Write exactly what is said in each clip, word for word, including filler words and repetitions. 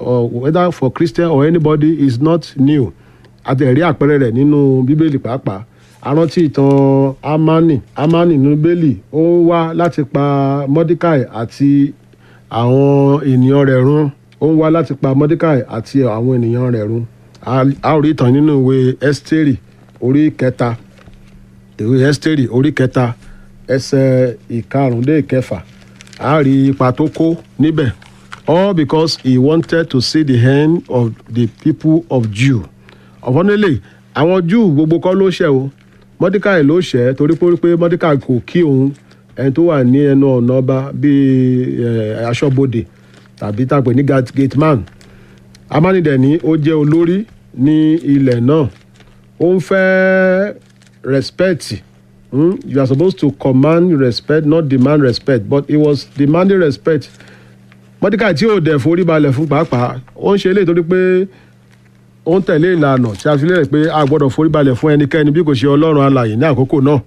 or whether for Christian or anybody is not new. Àti ẹ̀rí àpẹẹrẹ rẹ̀ nínú Bíbélì pàápàá. A rántí ìtàn Ámánì. Ámánì nínú Bíbélì ó ń wá láti pa Mọ́díkàì àti àwọn ènìyàn rẹ̀ run. Ó ń wá láti pa Mọ́díkàì àti àwọn ènìyàn rẹ̀ run. A ó rí ìtàn nínú ìwé Ẹ́sítérì orí kẹta. Ìwé Ẹ́sítérì orí kẹta ẹsẹ̀ ìkarùndé ìkẹfà. A rí ipa tó kó níbẹ̀. All because he wanted to see the end of the people of Jew. Ọ̀fọ́nélè àwọn Júù gbogbo kọ́ ló ṣẹ̀ o. Mọ́díkàì ló ṣẹ̀ torí pé Mọ́díkàì kò kí òun ẹni tó wà ní ẹnu ọ̀nà ọba bíi aṣọ́bodè tàbí tàpé ní gate man. Ámánì dẹ̀ ní ó jẹ́ olórí ní ilẹ̀ náà. Ó ń fẹ́ respect. Hmm? You are supposed to command respect, not demand respect, but he was demanding respect. Mọ́díkàì tí ò dẹ̀ forí balẹ̀ fún pàápàá ó ń ṣe eléyìí torí pé ó ń tẹ̀lé ìlànà tí a fi lérè pé a gbọ́dọ̀ forí balẹ̀ fún ẹnikẹ́ni bí kò ṣe Ọlọ́run alààyè ní àkókò náà.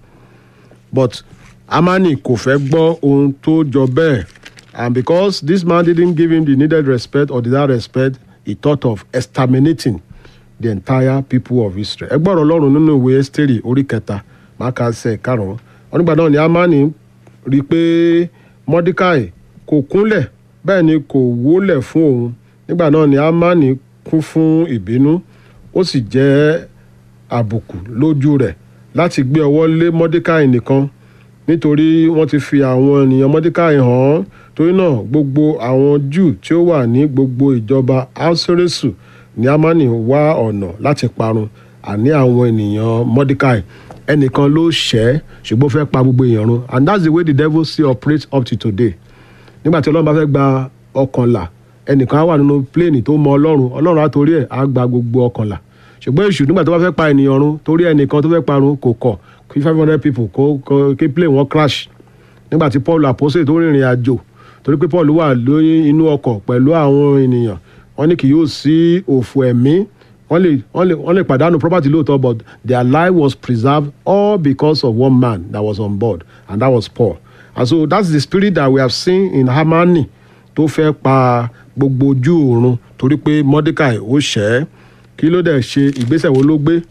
But Ámánì kò fẹ́ gbọ́ ohun tó jọ bẹ́ẹ̀, and because this man didn't give him the needed respect or desired respect, he thought of exterminating the entire people of Israel. Ẹ gbọ́rọ̀ Ọlọ́run nínú ìwé Ẹ́sítérì orí kẹta máa ka ẹsẹ̀ karùn-ún. Onígbà náà ni Ámánì rí i pé Mọ́díkàì kò kúnlẹ̀ bẹ́ẹ̀ ni kò wólẹ̀ fún òun. Nígbà náà ni Ámánì kún fún ìbínú, ó sì jẹ́ àbùkù lójú rẹ̀ láti gbé ọwọ́ lé Mọ́díkàì nìkan nítorí wọ́n ti fi àwọn ènìyàn Mọ́díkàì hàn án. Torí náà gbogbo àwọn Júù tí ó wà ní gbogbo ìjọba Ahasuerusu ni Ámánì wá ọ̀nà láti parun, àní àwọn ènìyàn Mọ́díkàì. Ẹnìkan ló ṣẹ̀ ṣùgbọ́n fẹ́ pa gbogbo èèyàn run, and that's the way the devil still operates up to today. Nígbà tí Ọlọ́run bá fẹ́ gba ọkànlá, ẹnìkan á wà nínú pléènì tó mọ Ọlọ́run, Ọlọ́run á torí ẹ̀ á gba gbogbo ọkànlá. Ṣùgbọ́n èṣù nígbà tó bá fẹ́ pa ènìyàn run torí ẹnìkan tó fẹ́ parun kò kọ̀ kí five hundred people kó kó kí plane wọn crash. Nígbà tí Paul àpọ́sítélì tó rìnrìn àjò torí pé Paul wà lórí inú ọkọ̀ pẹ̀lú àwọn ènìyàn, wọ́n ní kì yóò sí òfò ẹ̀mí, wọ́n lè wọ́n lè wọ́n lè pàdánù property lóòótọ́, but their life was preserved all because of one man that was on board, and that was Paul. And so that's the spirit that we have seen in Ámánì tó fẹ́ pa gbogbo Júù run torí pé Mọ́díkàì ó ṣẹ̀. Kí ló dẹ̀ ṣe? Ìgbésẹ̀ wo ló gbé?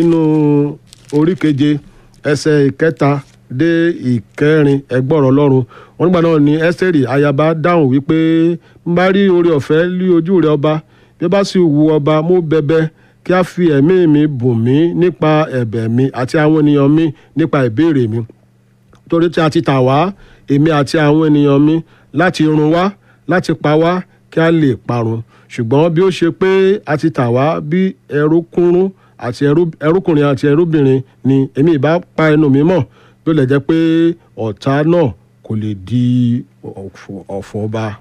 Nínú orí keje ẹsẹ̀ ìkẹta dé ìkẹrin ẹgbọ́rọ̀ Ọlọ́run. Wọ́n nígbà náà ni Ẹ́sítérì ayaba dáhùn wípé n bá rí oore ọ̀fẹ́ lí ojú rẹ ọba, bí ó bá sì wu ọba, mo bẹ̀bẹ̀ kí a fi ẹ̀mí mi bùn mí nípa ẹ̀bẹ̀ mi àti àwọn ènìyàn mi nípa ìbéèrè mi. Torí tí a ti tà wá èmi àti àwọn ènìyàn mi láti run wá, láti pa wá kí a lè parun. Ṣùgbọ́n bí ó ṣe pé a ti tà wá bí ẹrúkùnrin àti ẹrúkùnrin àti ẹrúbìnrin ni, èmi ìbá pa ẹnu mi mọ́ bí ó lè jẹ́ pé ọ̀tá náà kò lè di ọ̀fọ̀ ọba.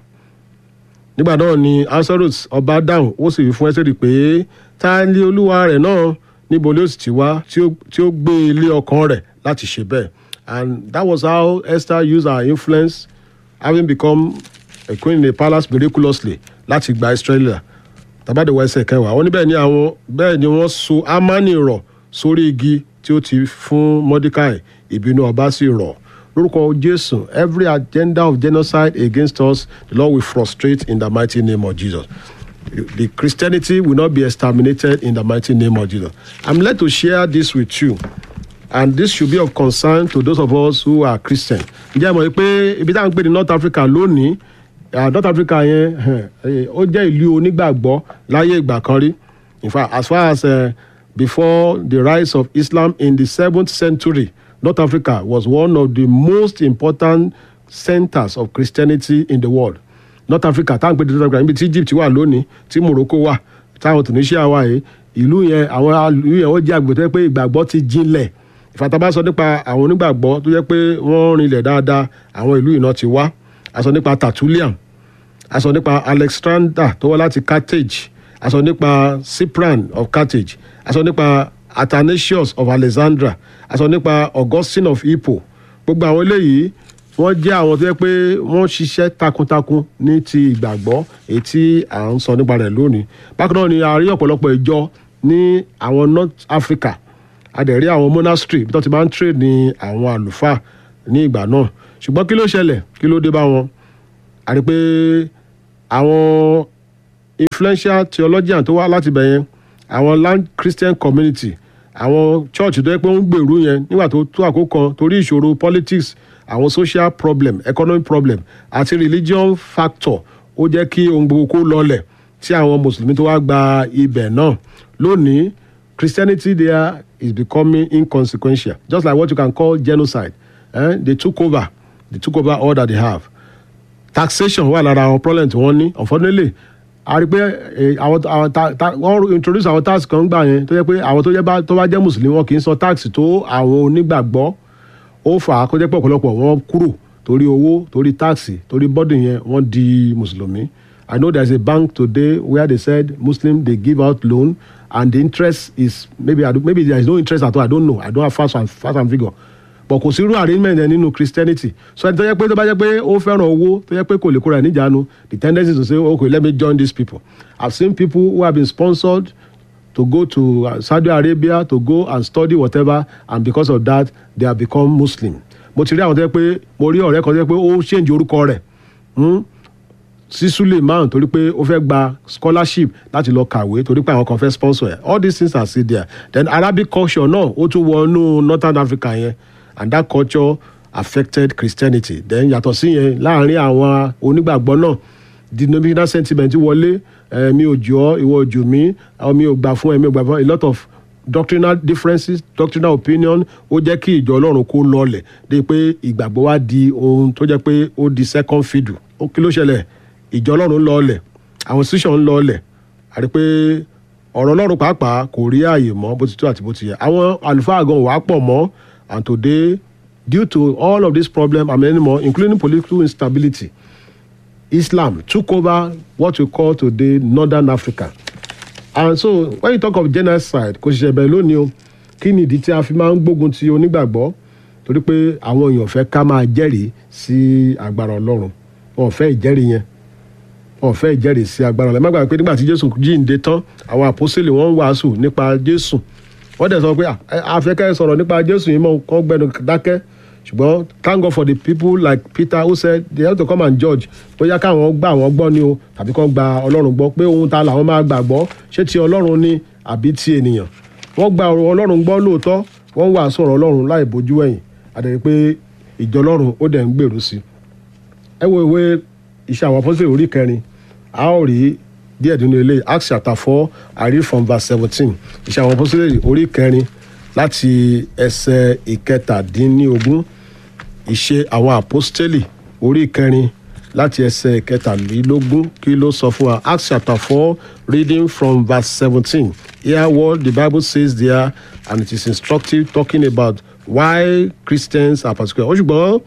Nígbà náà ni Ahasuerus ọba dáhùn, ó sì wí fún Ẹ́sítérì pé ta ni olúwa rẹ̀ náà, níbo ló sì ti wá tí ó gbé ilé ọkàn rẹ̀ láti ṣe bẹ́ẹ̀. And that was how Esther used her influence, having become a queen in the palace miraculously, láti gba Israẹli. Tàbádẹ́wọ̀ ẹsẹ̀ kẹwàá, wọ́n ní bẹ́ẹ̀ ni àwọn bẹ́ẹ̀ ni wọ́n so Ámánì rọ̀ sórí igi tí ó ti fún Mọ́díkàì, ìbínú ọba sì rọ̀. Lórúkọ Jésù, every agenda of genocide against us, the Lord will frustrate in the mighty name of Jesus. The Christianity will not be exterminated in the mighty name of Jesus. I'm led to share this with you, and this should be of concern to those of us who are Christian. Ǹjẹ́ mọ̀ pé ibi táwọn ń pè ní North Africa lónìí, North Africa yẹn ó jẹ́ ìlú onígbàgbọ́ láyé ìgbà kan rí. In fact, as far as uh, before the rise of Islam in the seventh century, North Africa was one of the most important centers of Christianity in the world. North Africa táwọn pè ní North Africa níbi tí Egypt wà lónìí, tí Morocco wà, táwọn Tunisia wà yìí, ìlú yẹn àwọn ìlú yẹn ó jẹ́ àgbẹ̀ tó yẹ pé ìgbàgbọ́ ti jinlẹ̀. Ìfàtàbá sọ nípa àwọn onígbàgbọ́ tó yẹ pé wọ́n rinlẹ̀ dáadáa, àwọn ìlú yìí náà ti wá. A sọ nípa Tertullian, a sọ nípa Alexander tó wá láti Carthage, a sọ nípa Cyprian of Carthage, a sọ nípa Athanasius of Alexandria, a sọ nípa Augustine of Hippo. Gbogbo àwọn eléyìí wọ́n jẹ́ àwọn tó yẹ pé wọ́n ṣiṣẹ́ takuntakun ní ti ìgbàgbọ́ èyí tí à ń sọ nípa rẹ̀ lónìí. Bákan náà ni a rí ọ̀pọ̀lọpọ̀ ìjọ ní àwọn North Africa, a dẹ̀ rí àwọn monastery bí wọ́n ti máa ń trade ní àwọn àlùfáà ní ìgbà náà. Ṣùgbọ́n kí ló ṣẹlẹ̀? Kí ló dé bá wọn? A rí pé àwọn influential theologian tó wá láti bẹ̀ yẹn àwọn land Christian community àwọn church tó yẹ pé ń gbèrú yẹn nígbà tó tó àkókò kan torí ìṣòro politics àwọn social problem economic problem àti religion factor ó jẹ́ kí ohun gbogbo kó lọlẹ̀ tí àwọn mùsùlùmí tó wá gba ibẹ̀ náà lónìí Christianity there is becoming inconsequential just like what you can call genocide eh? They took over they took over all that they have taxation wà lára àwọn problem tí wọ́n ní unfortunately a rí pé àwọn wọ́n introduce àwọn tax kan gbà yẹn tó jẹ́ pé àwọn tó jẹ́ tó bá jẹ́ mùsùlùmí wọn kì í san tax tó àwọn onígbàgbọ́ ó fà á kó jẹ́ pé ọ̀pọ̀lọpọ̀ wọn kúrò torí owó torí tax torí burden yẹn wọ́n di mùsùlùmí. I know there is a bank today where they said Muslim they give out loan and the interest is maybe maybe there is no interest at all I don't know I don't have fast and fast and figure but kò sí irú arrangement yẹn nínú Christianity so ẹni tó yẹ pé tó bá jẹ́ pé ó fẹ́ràn owó tó yẹ pé kò lè kóra ẹ̀ níjàánu the tendency to say okay let me join these people. I've seen people who have been sponsored to go to uh, Saudi Arabia to go and study whatever and because of that they have become Muslim. Mo ti rí àwọn tó yẹ pé mo rí ọ̀rẹ́ kan tó yẹ pé ó change orúkọ rẹ̀ sí Suleiman torí pé ó fẹ́ gba scholarship láti lọ kàwé torí pé àwọn kan fẹ́ sponsor ẹ̀ all these things are still there. Then Arabic culture náà ó tún wọnú Northern Africa yẹn and that culture affected Christianity. Then yàtọ̀ sí yẹn láàrin àwọn onígbàgbọ́ náà denominational sentiment wọlé eh, mi ò jọ ìwọ ojú mi mi ò gbà fún ẹ mi ò gbà fún ẹ a lot of doctrinal differences doctrinal opinion ó jẹ́ kí ìjọ Ọlọ́run kó lọlẹ̀ dé pé ìgbàgbọ́ wa di ohun tó jẹ́ pé ó di second fiddle. Ó kí ló ṣẹlẹ̀ ìjọ Ọlọ́run lọlẹ̀ àwọn institution lọlẹ̀ àti pé ọ̀rọ̀ Ọlọ́run pàápàá kò rí ààyè mọ́ bó ti tó àti bó ti yẹ àwọn àlùfáà gan wà pọ̀ mọ́ and today due to all of this problem and many more including political instability Islam took over what we call today Northern Africa. And so when you talk of genocide kò ṣiṣẹ́ bẹ́ẹ̀ lónìí o kí ni ìdí tí a fi máa ń gbógun ti onígbàgbọ́ torí pé àwọn èèyàn fẹ́ ká máa jẹ́rìí sí agbára Ọlọ́run wọn ò fẹ́ ìjẹ́rìí yẹn wọn ò fẹ́ ìjẹ́rìí sí agbára Ọlọ́run má gbàgbé pé nígbà tí Jésù jíǹde tán àwọn àpọ́sítélì wọ́n ń wàásù nípa Jésù wọ́n dẹ̀ sọ pé àfẹ́kẹ́ sọ̀rọ̀ nípa Jésù yìí mọ́ kọ́ gbẹnu dákẹ́ ṣùgbọ́n thank God for the people like Peter who said they have to come and judge bóyá káwọn gbà wọ́n gbọ́ ni o tàbí kán gba Ọlọ́run gbọ́ pé ohun ta làwọn máa gbàgbọ́ ṣé ti Ọlọ́run ni àbí ti ènìyàn wọ́n gba ọ̀rọ̀ Ọlọ́run gbọ́ lóòótọ́ wọ́n wà sọ̀rọ̀ Ọlọ́run láì bójú ẹ̀yìn àdẹ̀rẹ̀ pé ìjọ Ọlọ́run ó dẹ̀ ń gbèrú sí. ẹ wo ìwé Iṣẹ́ àwọn Apọ́sítélì orí kẹrin a ó rí díẹ̀ nínú ilé Acts chapter four I read from verse seventeen Iṣẹ́ àwọn Apọ́sítélì orí kẹrin láti ẹsẹ̀ ìkẹtàdínlógún Ìṣe àwọn Apọ́sítélì orí kẹrin láti ẹsẹ̀ ìkẹtàlélógún kí ló sọ fún wa Acts chapter four reading from verse seventeen hear what the Bible says there and it is instructive talking about why Christians are particular. Ó ṣùgbọ́n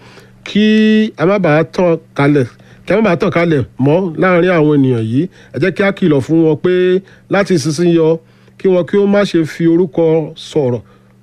kí ẹ má bàa tàn kalẹ̀ kí ẹ má bàa tàn kalẹ̀ mọ́ láàrin àwọn ènìyàn yìí ẹ jẹ́ kí á kìlọ̀ fún wọn pé láti ìsinsìnyí yọ kí wọn kí ó má ṣe fi orúkọ sọ̀rọ̀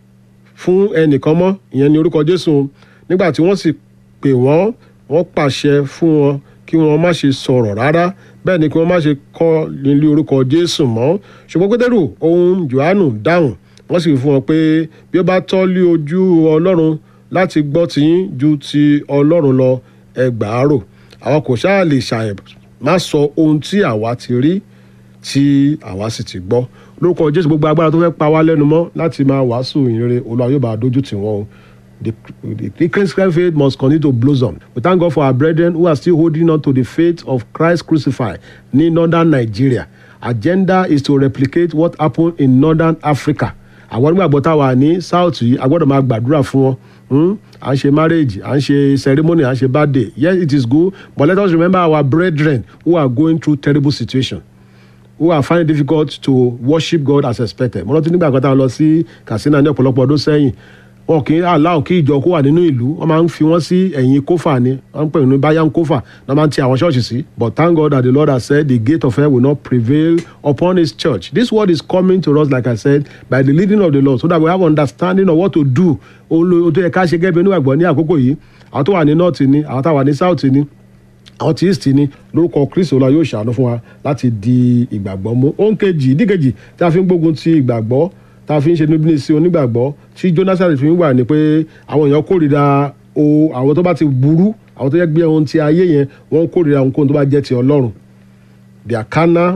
fún ẹnìkan mọ́ ìyẹn ni orúkọ Jésù nígbà tí wọ́n sì pè wọ́n wọ́n pàṣẹ fún wọn kí wọ́n má ṣe sọ̀rọ̀ rárá bẹ́ẹ̀ ni kí wọ́n má ṣe kọ́ nílé orúkọ Jésù mọ́ ṣùgbọ́n Pétérù ohùn Jòhánù dáhùn wọ́n sì fún wọn pé bí ó bá tọ́ lé ojú Ọlọ́run láti gbọ́ tiyín ju ti Ọlọ́run lọ ẹ gbà á rò àwọn kò ṣáà lè ṣàyẹ̀ má sọ ohun tí àwa ti rí tí àwa sì ti gbọ́ lórúkọ Jésù gbogbo agbára tó fẹ́ pa wá lẹ́nu mọ́ láti máa wàásù ìyìnrere Olúwa yóò bá dójú tì wọ́n o. The, the Christian faith must continue to blossom. We thank God for our brethren who are still holding on to the faith of Christ crucified in northern Nigeria. Agenda is to replicate what happened in northern Africa. Àwọn onígbàgbọ́ tá a wà ní south yìí a gbọ́dọ̀ máa gbàdúrà fún wọn. À ń ṣe marriage, à ń ṣe ceremony, à ń ṣe birthday. Yes, it is good, but let us remember our brethren who are going through terrible situation, who are finding it difficult to worship God as expected. Mo rántí nígbà kan tá a lọ sí Katsina ní ọ̀pọ̀lọpọ̀ ọdún sẹ́yìn. Wọn kì í aláwọ̀ kí ìjọ kó wà nínú ìlú wọ́n máa ń fi wọ́n sí ẹ̀yìn kófà ni wọ́n ń pè ní bayan kófà wọ́n máa ń ti àwọn ṣọ́ọ̀ṣì sí. But thank God that the Lord has said the gate of hell will not prevail upon his church. This word is coming to us like I said by the leading of the Lord so that we have understanding of what to do. Ohun tó yẹ ká ṣe gẹ́gẹ́ bí onígbàgbọ́ ní àkókò yìí àwọn tó wà ní north ni àwọn tó wà ní south ni àwọn tí east ni lórúkọ Kristi Olúwa yóò ṣàánú fún wa láti di ìgbàgbọ́ mú. Ohun kejì ìdíkejì tí a fi ń gbógun ti ìgbàgbọ́ tá a fi ń ṣe níbi sí onígbàgbọ́ tí Jonathan fi ń wà ní pé àwọn èèyàn kórìíra o àwọn tó bá ti burú àwọn tó yẹ gbé ohun ti ayé yẹn wọ́n kórìíra ohunkóhun tó bá jẹ́ ti Ọlọ́run. They are carnal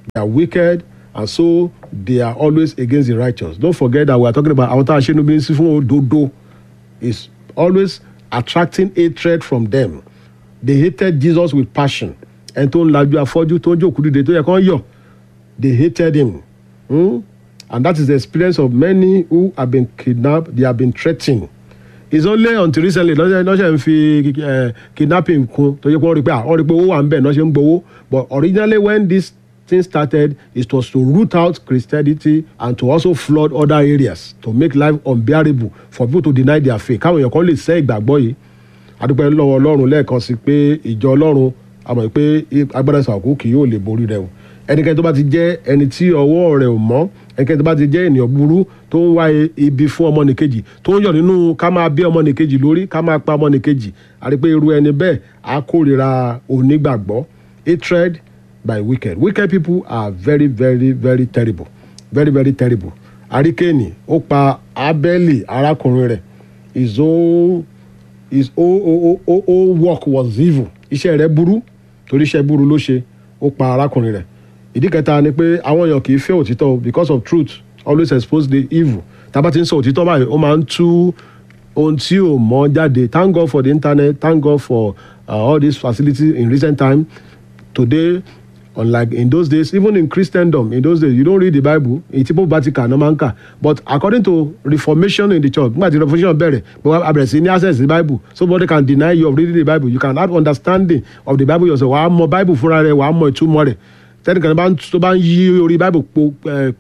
they are wicked, and so they are always against the righteous. Don't forget that we are talking about àwọn tá a ṣe níbi sí fún òdodo is always attracting hatred from them. They hated Jesus with passion. And tó ń lajú afọ́jú tó ń jókòó dìde tó yẹ kán yọ̀, they hated him. Hmm? And that is the experience of many who have been kidnapped, they have been threatened. It's only until recently lọ́sẹ̀ lọ́sẹ̀ ń fi kidnapping kun tó yẹ kó rí pé àwọn rí pé owó wà ń bẹ̀ lọ́sẹ̀ ń gbowó. But originally when this thing started, it was to root out Christianity and to also flood other areas to make life unbearable for people to deny their faith. Káwọn èèyàn kan lè sẹ́ ìgbàgbọ́ yìí. Adúpẹ́ lọ́wọ́ Ọlọ́run lẹ́ẹ̀kan sí pé ìjọ Ọlọ́run àmọ́ pé agbára ìsàkó kì yóò lè borí rẹ̀ o. Ẹnikẹ́ni tó bá ti jẹ́ ẹni tí ọwọ́ rẹ̀ ò mọ́, ẹnikẹ́ni tó bá ti jẹ́ ènìyàn burú tó ń wá ibi fún ọmọnìkejì tó ń yọ̀ nínú ká máa bí ọmọnìkejì lórí ká máa pa ọmọnìkejì, a rí pé irú ẹni bẹ́ẹ̀ á kórìíra onígbàgbọ́. Hatred by wicked. Wicked people are very very very terrible, very very terrible. Àríkèénì ó pa Ábẹ́lì arákùnrin rẹ̀. His own his own own own own work was evil. Iṣẹ́ rẹ̀ burú torí iṣẹ́ burú ló ṣe, ó pa arákùnrin rẹ̀. Ìdí kẹta ni pé àwọn èèyàn kì í fẹ́ òtítọ́ because of truth always expose the evil. Tá bá ti ń sọ òtítọ́ báyìí ó máa ń tú ohun tí ò mọ́ jáde. Thank God for the internet, thank God for uh, all these facilities in recent time. Today, unlike in those days, even in Christendom, in those days, you don't read the Bible. It's Pope Vatican, no man can. But according to Reformation in the church, the Reformation bẹ̀rẹ̀, but I bẹ̀rẹ̀ access the Bible. Somebody can deny you of reading the Bible. You can have understanding of the Bible yourself. Wàá mọ Bible fúnra rẹ̀, wàá mọ ìtumọ̀ rẹ̀. Tẹ́nìkan bá tó bá ń yí orí Bible po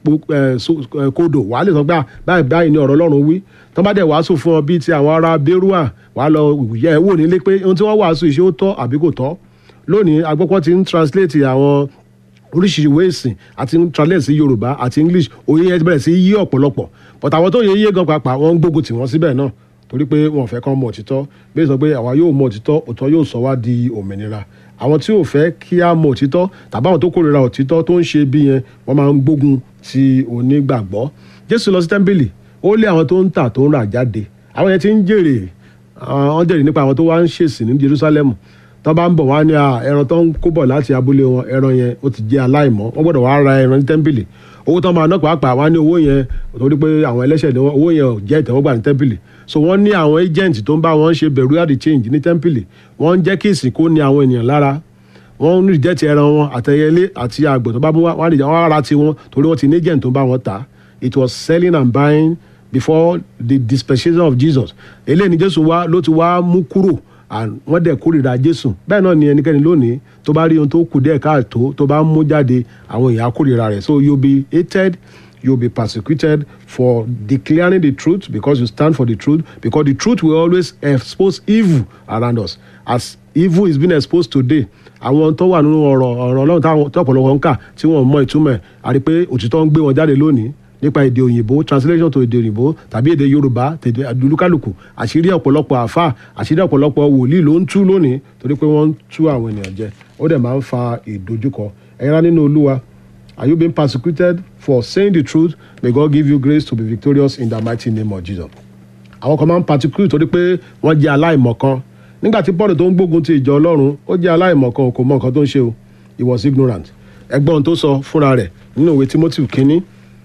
kódò, wàá lè sọ pé báyìí báyìí ni ọ̀rọ̀ Ọlọ́run wí. Tó bá dẹ̀ wàásù fún ọ bíi ti àwọn ará Bérúà, wàá lọ yẹ̀ wò nílé pé ohun tí wọ́n wàásù ìṣe ó tọ́ àbí kò tọ́. Lónìí agbọ́pọ̀ ti ń translate àwọn oríṣiríṣi ìwé ìsìn àti ń translate sí Yorùbá àti English, òye yẹn bẹ̀rẹ̀ sí yí ọ̀pọ̀lọpọ̀. But àwọn tó yẹ yé gan pàápàá wọ́n ń gbógun tì wọ́n síbẹ̀ náà torí pé wọn ò fẹ́ kán mọ òtítọ́. Bí sọ pé àwa yóò mọ òtítọ́, òtítọ́ yóò sọ wá di òmìnira. Àwọn tí ò fẹ́ kí á mọ òtítọ́ tàbí àwọn tó kórìíra òtítọ́ tó ń ṣe bí yẹn wọ́n máa ń gbógun ti onígbàgbọ́. Jésù lọ sí tẹ́ḿpìlì, ó lé àwọn tó ń tà tó ń rà jáde. Àwọn yẹn ti ń jèrè, wọ́n jèrè nípa àwọn tó wá ń ṣèsìn ní Jerusalem. Tó bá ń bọ̀ wá ní ẹran tó ń kó bọ̀ láti abúlé wọn, ẹran yẹn ó ti jẹ́ aláìmọ́, wọ́n gbọ́dọ̀ wá ra ẹran ní tẹ́ḿpìlì. Owó tó máa ná pàápàá wá ní owó yẹn torí pé àwọn ẹlẹ́ṣẹ̀ ni owó yẹn ò jẹ́ ìtẹ́wọ́gbà ní tẹ́ḿpìlì. So wọ́n ní àwọn agent tó ń bá wọn ṣe burial the change ní tẹ́ḿpìlì. Wọ́n ń jẹ́ kí ìsìnkú ní àwọn ènìyàn lára. Wọ́n ń reject ẹran wọn àtẹyẹlé àti àgbò tó bá mú wá, wọ́n ara ti wọn torí wọ́n ti ní agent tó ń bá wọn tà. It was selling and buying before the dispensation of Jesus. Eléyìí ni Jésù wá ló ti wá mú kúrò. And wọ́n dẹ̀ kórìíra Jésù. Bẹ́ẹ̀ náà ni ẹnikẹ́ni lónìí tó bá rí ohun tó kù díẹ̀ káàtó tó bá mú jáde, àwọn èèyàn kórìíra rẹ̀. So you'll be hated, you'll be persecuted for declaring the truth because you stand for the truth, because the truth will always expose evil around us. As evil is being exposed today, àwọn tó wà nínú ọ̀rọ̀ ọ̀rọ̀ Ọlọ́run táwọn tó ọ̀pọ̀lọpọ̀ ń kà tí wọ́n mọ ìtumọ̀ ẹ̀, a rí pé òtítọ́ ń gbé wọn jáde lónìí nípa èdè òyìnbó, translation to èdè òyìnbó tàbí èdè Yorùbá tèdè àdúlùkálùkù. Àṣírí ọ̀pọ̀lọpọ̀ àfà, àṣírí ọ̀pọ̀lọpọ̀ wòlíì ló ń tú lónìí torí pé wọ́n ń tú àwọn ènìyàn jẹ. Ó dẹ̀ máa ń fa ìdojúkọ. Ẹ̀yẹ́rá nínú Olúwa, are you being persecuted for saying the truth? May God give you grace to be victorious in the mighty name of Jesus. Àwọn kan máa ń persecute torí pé wọ́n jẹ́ aláìmọ̀kan. Nígbà tí Paul tó ń gbógun ti ìjọ Ọlọ́run, ó jẹ́ aláìmọ̀kan, kò mọ nǹkan tó ń ṣe o. He was ignorant. Ẹgbọ́n tó sọ fúnra rẹ̀ nínú ìwé Timothy kínní,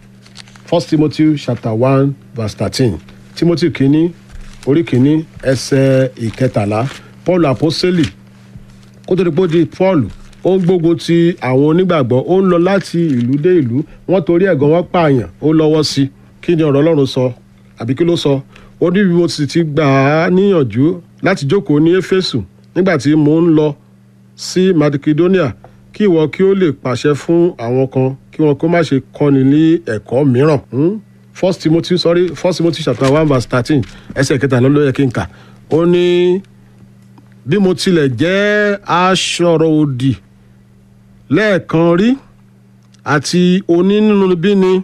First Timothy chapter one verse thirteen. Timothy kínní orí kínní ẹsẹ̀ ìkẹtàlá. Paul apostoli kó tó di pé ó di Paul ó ń gbógun ti àwọn onígbàgbọ́, ó ń lọ láti ìlú dé ìlú, wọ́n torí ẹ̀gàn wọ́n pààyàn, ó lọ́wọ́ sí i. Kí ni ọ̀rọ̀ Ọlọ́run sọ? Àbí kí ló sọ? Ó ní bí mo sì ti gbà á níyànjú láti jókòó ní Éfésù nígbà tí mò ń lọ sí Macedonia, kí ìwọ kí ó lè pàṣẹ fún àwọn kan kí wọn kó má ṣe kọ́ni ní ẹ̀kọ́ mìíràn. Hmm? First Timothy sorry First Timothy chapter one verse thirteen ẹsẹ̀ kẹtàlá ló yẹ kí n kà. Ó ní bí mo tilẹ̀ jẹ́ aṣọ̀rọ̀ òdì lẹ́ẹ̀kan rí àti onínúbíni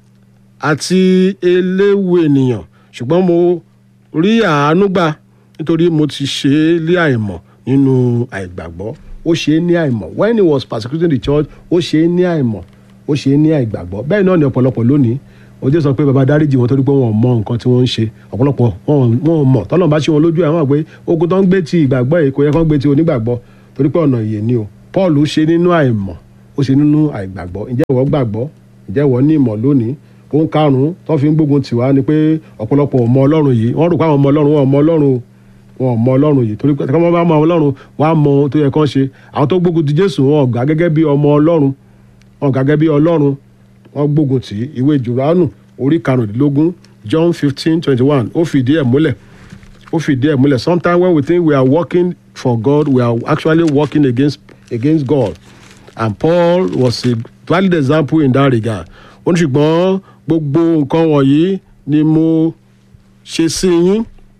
àti eléwu ènìyàn, ṣùgbọ́n mo rí àánú gbà nítorí mo ti ṣe é lé àìmọ̀ nínú àìgbàgbọ́. Ó ṣe é ní àìmọ̀. When he was persecuting the church, ó ṣe é ní àìmọ̀, ó ṣe é ní àìgbàgbọ́. Bẹ́ẹ̀ náà ni ọ̀pọ̀lọpọ̀ lónìí. Ó jẹ́ sọ pé bàbá dáríjì wọn torí pé wọn ò mọ nǹkan tí wọ́n ń ṣe. Ọ̀pọ̀lọpọ̀ wọn ò mọ̀. Tọ́lọ́run bá ṣe wọn lójú àwọn àgbẹ̀ ogun tó ń gbé ti ìgbàgbọ́ yìí kò yẹ kán gbé ti onígbàgbọ́ torí pé ọ̀nà ìyè ni o. Paul ṣe nínú àìmọ̀, ó ṣe nínú àìgbàgbọ́. Ǹjẹ́ ìwọ gbàgbọ́? Ǹjẹ́ ìwọ ní ìmọ̀ lónìí? Ohun karùn-ún tó fi ń gbógun tiwa ni pé ọ̀pọ̀lọpọ̀ ò mọ Ọlọ́run yìí. Wọ́n rò pé àwọn ọmọ Ọlọ́run wọn ò mọ Ọlọ́run o. Wọn ò mọ Ọlọ́run yìí torí pé tí wọ́n bá mọ Ọlọ́run wọ́n á mọ ohun tó yẹ kán ṣe. Àwọn tó gbógun ti Jésù wọn ò gbà gẹ́gẹ́ bí ọmọ Ọlọ́run. Wọn ò gbà gẹ́gẹ́ bí Ọlọ́run. Wọ́n gbógun tì í. Ìwé Jòhánù orí karùndínlógún John fifteen twenty one ó fìdí ẹ̀ múlẹ̀. Ó fìdí ẹ̀ múlẹ̀. Sometimes when we think we are working for God, we are actually working against against God. And Paul was a valid example in that regard. Ó ní ṣùgbọ́n gbogbo nǹkan wọ̀nyí ni mo ṣe sí yín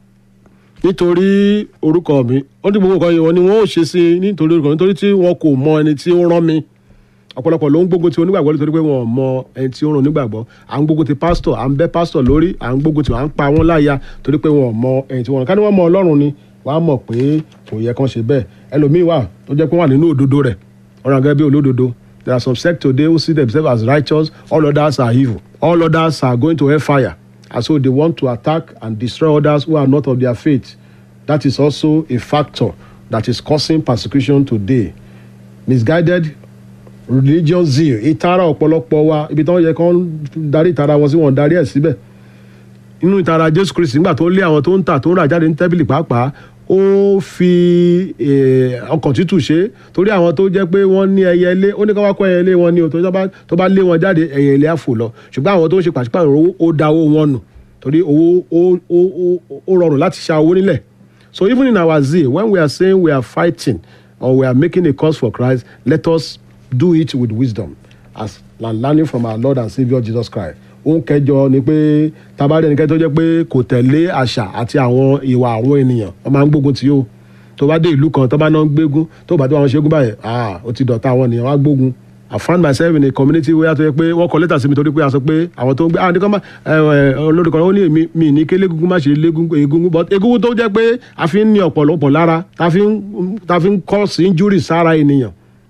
nítorí orúkọ mi. Ó ní gbogbo nǹkan yìí wọ́n ni wọ́n ò ṣe sí yín nítorí orúkọ mi nítorí tí wọn kò mọ ẹni tí ó rán mi. Ọ̀pọ̀lọpọ̀ ló ń gbógun ti onígbàgbọ́ nítorí pé wọn ò mọ ẹni tí ó rán onígbàgbọ́. À ń gbógun ti pásítọ̀, à ń bẹ́ pásítọ̀ lórí, à ń gbógun ti à ń pa wọ́n láya torí pé wọn ò mọ ẹni tí wọ́n rán. Ká ní wọ́n mọ Ọlọ́run ni wọ́n á mọ̀ pé kò yẹ kán ṣe bẹ́ẹ̀. Ẹlòmíì wà tó jẹ́ pé wọ́n wà nínú òdodo rẹ̀. Wọ́n rán gẹ́gẹ́ bí olódodo. There are some sects today who see themselves as righteous, all others are evil. All others are going to hellfire. And so they want to attack and destroy others who are not of their faith. That is also a factor that is causing persecution today. Misguided religious zeal. Ìtara ọ̀pọ̀lọpọ̀ wa ibi tí wọ́n yẹ kán darí ìtara wọn sí wọn darí ẹ̀ síbẹ̀. Inú ìtara Jésù Kristi nígbà tó lé àwọn tó ń tà tó ń rà jáde ní tẹ́bìlì pàápàá ó fi ọkàn tútù ṣe torí àwọn tó jẹ́ pé wọ́n ní ẹyẹlé ó ní ká wá kó ẹyẹlé wọn ní o tó bá lé wọn jáde ẹyẹlé á fò lọ ṣùgbọ́n àwọn tó ń ṣe pàṣípààrọ̀ owó ó da owó wọn nù torí owó ó rọrùn láti ṣa owó nílẹ̀. So even in our zeal, when we are saying we are fighting or we are making a cause for Christ, let us do it with wisdom as learning from our Lord and Saviour Jesus Christ. Ohun kẹjọ ni pé tabari ẹnikẹ́ni tó jẹ́ pé kò tẹ̀lé àṣà àti àwọn ìwà àwọn ènìyàn wọ́n máa ń gbógun tì ó. Tó bá dé ìlú kan tó bá náà ń gbégún tó bá tó àwọn ṣẹ́gun báyìí ah ó ti dọ̀tá àwọn ènìyàn wá gbógun. I found myself in a community where tó yẹ pé wọ́n kọ lẹ́tà sí mi torí pé a sọ pé àwọn tó ń gbé ah nìkan má olórí kan ó ní èmi mi ní kí elégungun má ṣe egungun but egungun tó jẹ́ pé a fi ń ní ọ̀pọ̀lọpọ̀ lára ta fi ń cause injury sára ènìyàn.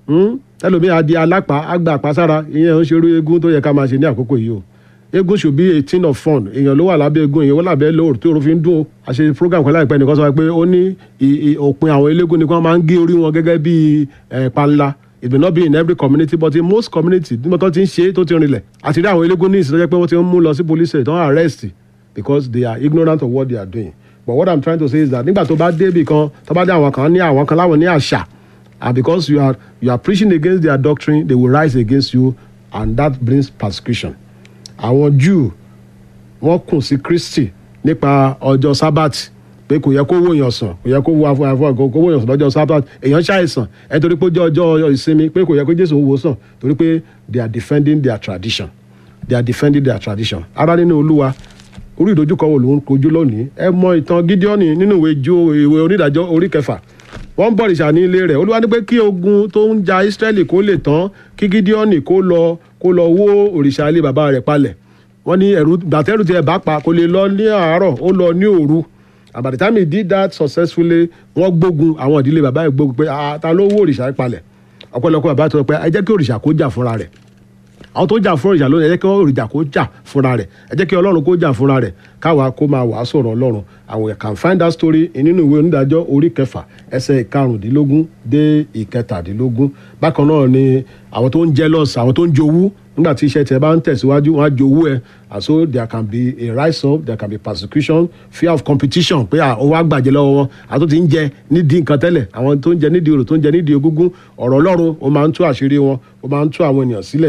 Ẹlòmíì á di alápá á gba àpá sára ìyẹn ń ṣerú egun tó yẹ ká máa ṣe ní àkókò yìí o. Egun should be a thing of fun. Èèyàn ló wà lábẹ́ egun èèyàn wọ́n lábẹ́ lóòrùn tí oòrùn fi ń dún o. A ṣe program kan láìpẹ́ nìkan sọ pé ó ní òpin àwọn eléégún ni wọ́n máa ń gé orí wọn gẹ́gẹ́ bí panla. It may not be in every community but in most communities bí wọ́n tó ti ń ṣe tó ti rinlẹ̀. Àti rí àwọn eléégún ní ìsìn tó jẹ́ pé wọ́n ti ń mú lọ sí police tó ń arrest because they are ignorant of what they are doing. But what I'm trying to say is that nígbà tó bá dé ibì kan tó bá dé àwọn kan ní àwọn kan láwọn ní àṣà and because you are you are preaching against their doctrine they will rise against you and that brings persecution. Àwọn Jew wọ́n kùn sí Kristi nípa ọjọ́ Sabbath pé kò yẹ kó wò yàn sàn kò yẹ kó wo àfọwọ́ kó wò yàn sàn lọ́jọ́ Sabbath èèyàn ṣàìsàn ẹ torí pé ó jẹ́ ọjọ́ ìsinmi pé kò yẹ kó Jésù wò sàn torí pé they are defending their tradition they are defending their tradition. Ará nínú Olúwa orí ìdojúkọ wo ló ń kojú lónìí ẹ mọ ìtàn Gídíọ́nì nínú ìwé jó ìwé onídàájọ́ orí kẹfà wọ́n bọ̀ ìṣà ní ilé rẹ̀ Olúwa ní pé kí ogun tó ń ja Ísírẹ́lì kó lè tán kí Gídíọ́nì kó lọ kó lọ wó òrìṣà ilé bàbá rẹ̀ palẹ̀ wọ́n ní ẹ̀rù gbàtẹ́rù tí ẹ bá pa kó lè lọ ní àárọ̀ ó lọ ní òru and by the time he did that successfully wọ́n gbógun àwọn ìdílé bàbá yìí gbógun pé ta ló wó òrìṣà palẹ̀ ọ̀pọ̀lọpọ̀ bàbá tó pé ẹ jẹ́ kí òrìṣà kó jà fúnra rẹ̀ àwọn tó jà fún òrìṣà lónìí ẹ jẹ́ kí òrìṣà kó jà fúnra rẹ̀ ẹ jẹ́ kí Ọlọ́run kó jà fúnra rẹ̀ káwa kó máa wàásù ọ̀rọ̀ Ọlọ́run and we can find that story nínú ìwé onídàájọ́ orí kẹfà ẹsẹ̀ ìkarùndínlógún dé ìkẹtàdínlógún bákan náà ni àwọn tó ń jealous àwọn tó ń jowú nígbà tí iṣẹ́ tẹ bá ń tẹ̀síwájú wọ́n á jowú ẹ and so there can be a rise up there can be persecution fear of competition pé ó wá gbàjẹ́ lọ́wọ́ wọn àwọn tó ti ń jẹ nídìí nǹkan tẹ́lẹ̀ àwọn tó ń jẹ nídìí orò tó ń jẹ nídìí egúngún ọ̀rọ̀ Ọlọ́run ó máa ń tú àṣírí wọn ó máa ń tú àwọn ènìyàn sílẹ̀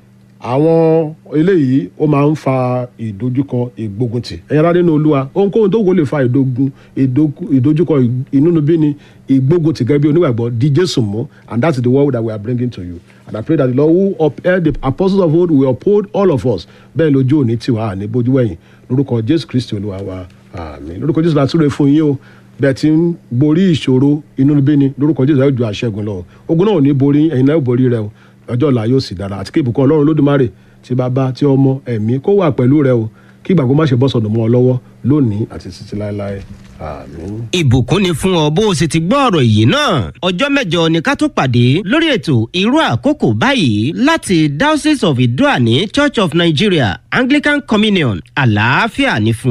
àwọn eléyìí ó máa ń fa ìdojúkọ ìgbóguntì ẹ̀yin ará nínú Olúwa ohunkóhun tó wò lè fa ìdógun ìdojúkọ ìnúnibíni ìgbóguntì gẹ́gẹ́ bí onígbàgbọ́ di Jésù mú and that is the word that we are bringing to you and I pray that the Lord who upheld the apostles of old will uphold all of us bẹ́ẹ̀ lójú òní tiwa ní bójú wẹ̀yìn lórúkọ Jésù Kristi Olúwa wa àmín lórúkọ Jésù láti rè fún yín o bẹ́ẹ̀ tí ń borí ìṣòro inúnibíni lórúkọ Jésù yóò ju àṣẹgun lọ ogun náà ò ní borí ẹ̀yin náà ò borí rẹ o ọjọ́ ọ̀la yóò sì dára àti kí ìbùkún Ọlọ́run Olódùmarè tí bàbá tí ọmọ ẹ̀mí kó wà pẹ̀lú rẹ o kí ìgbàgbọ́ má ṣe bọ́ sọ̀dọ̀ mọ́ ọ lọ́wọ́ lónìí àti títí láéláé àmín. ìbùkún ni fún ọ bó o sì ti gbọ́ ọ̀rọ̀ yìí náà ọjọ́ mẹ́jọ ni ká tó pàdé lórí ètò irú àkókò báyìí láti Diocese of Idoani Church of Nigeria Anglican Communion àlàáfíà ní fún